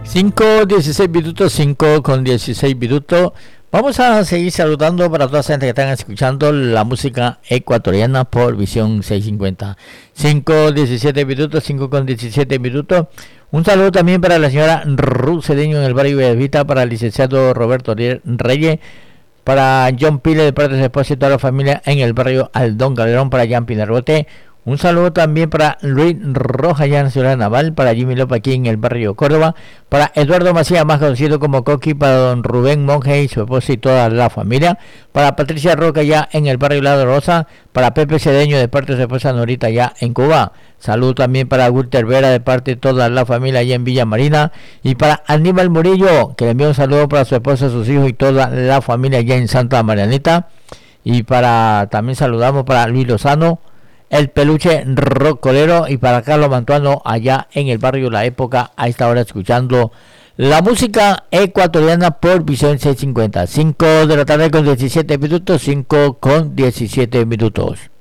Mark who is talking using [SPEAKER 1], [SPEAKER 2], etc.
[SPEAKER 1] 5:16, 5:16. Vamos a seguir saludando para toda la gente que están escuchando la música ecuatoriana por Visión 650. 5:17, 5:17. Un saludo también para la señora Ruth Cedeño en el barrio Bellavista, para el licenciado Roberto Reyes, para John Pile de parte de su esposa y toda la familia en el barrio Aldón Calderón, para Jan Pinarrote. Un saludo también para Luis Rojas allá en la ciudad naval, para Jimmy López aquí en el barrio Córdoba, para Eduardo Macías, más conocido como Coqui, para don Rubén Monge y su esposa y toda la familia, para Patricia Roca allá en el barrio Lado Rosa, para Pepe Cedeño de parte de su esposa Norita allá en Cuba. Saludo también para Walter Vera de parte de toda la familia allá en Villa Marina, y para Aníbal Murillo, que le envía un saludo para su esposa, sus hijos y toda la familia allá en Santa Marianita. Y para también saludamos para Luis Lozano, el peluche rocolero, y para Carlos Mantuano allá en el barrio La Época, a esta hora escuchando la música ecuatoriana por Visión 650. 5 de la tarde con 17 minutos, 5:17.